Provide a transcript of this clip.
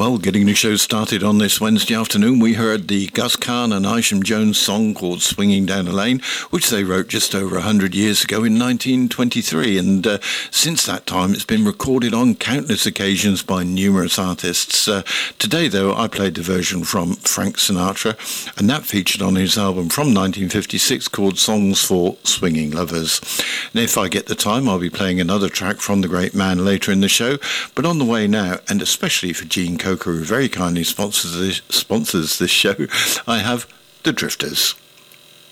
Well, getting the show started on this Wednesday afternoon, we heard the Gus Kahn and Isham Jones song called Swinging Down a Lane, which they wrote just over 100 years ago in 1923. And since that time, it's been recorded on countless occasions by numerous artists. Today, though, I played the version from Frank Sinatra, and that featured on his album from 1956 called Songs for Swinging Lovers. And if I get the time, I'll be playing another track from the great man later in the show. But on the way now, and especially for Gene Coker, who very kindly sponsors this show, I have The Drifters.